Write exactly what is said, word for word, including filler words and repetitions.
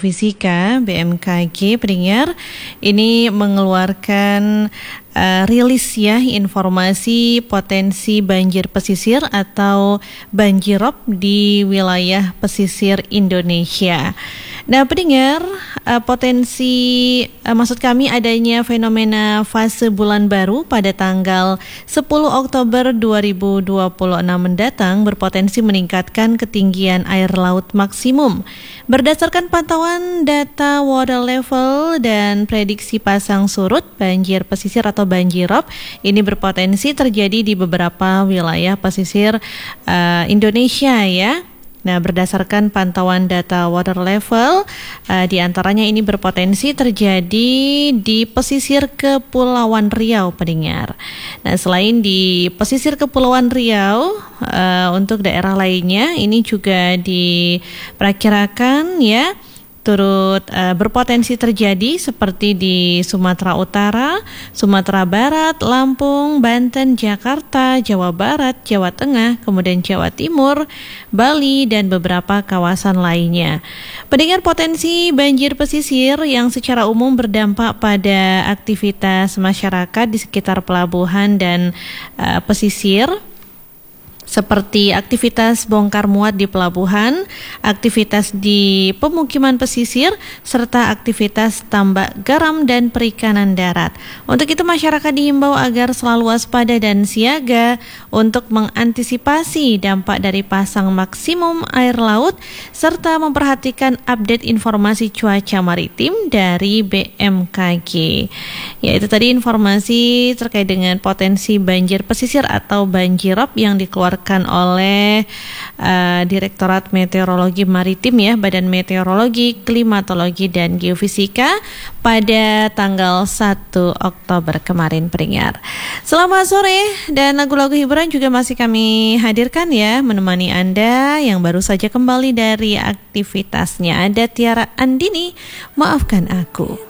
Geofisika B M K G pendengar ini mengeluarkan uh, rilis ya informasi potensi banjir pesisir atau banjirop di wilayah pesisir Indonesia. Nah pendengar, uh, potensi uh, maksud kami adanya fenomena fase bulan baru pada tanggal sepuluh Oktober dua ribu dua puluh enam mendatang berpotensi meningkatkan ketinggian air laut maksimum. Berdasarkan pantauan data water level dan prediksi pasang surut, banjir pesisir atau banjirop ini berpotensi terjadi di beberapa wilayah pesisir uh, Indonesia ya. Nah, berdasarkan pantauan data water level, uh, di antaranya ini berpotensi terjadi di pesisir Kepulauan Riau, pendengar. Nah, selain di pesisir Kepulauan Riau, uh, untuk daerah lainnya ini juga diperkirakan ya turut uh, berpotensi terjadi seperti di Sumatera Utara, Sumatera Barat, Lampung, Banten, Jakarta, Jawa Barat, Jawa Tengah, kemudian Jawa Timur, Bali, dan beberapa kawasan lainnya. Pendengar, potensi banjir pesisir yang secara umum berdampak pada aktivitas masyarakat di sekitar pelabuhan dan uh, pesisir, seperti aktivitas bongkar muat di pelabuhan, aktivitas di pemukiman pesisir, serta aktivitas tambak garam dan perikanan darat. Untuk itu masyarakat diimbau agar selalu waspada dan siaga untuk mengantisipasi dampak dari pasang maksimum air laut, serta memperhatikan update informasi cuaca maritim dari B M K G. Ya, itu tadi informasi terkait dengan potensi banjir pesisir atau banjirop yang dikeluarkan oleh uh, Direktorat Meteorologi Maritim ya, Badan Meteorologi, Klimatologi dan Geofisika pada tanggal satu Oktober kemarin, pendengar. Selamat sore, dan lagu-lagu hiburan juga masih kami hadirkan ya, menemani Anda yang baru saja kembali dari aktivitasnya. Ada Tiara Andini, Maafkan Aku.